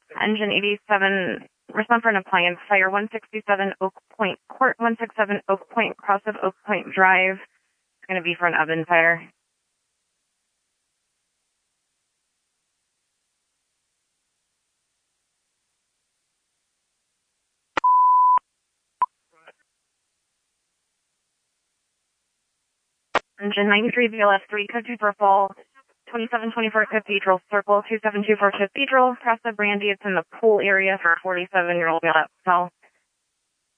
Engine 87, respond for an appliance fire, 167 Oak Point Court, 167 Oak Point, cross of Oak Point Drive. It's going to be for an oven fire. Engine 93 VLF3, code 2 for fall, 2724 Cathedral Circle, 2724 Cathedral, cross the Brandy. It's in the pool area for a 47-year-old male at cell.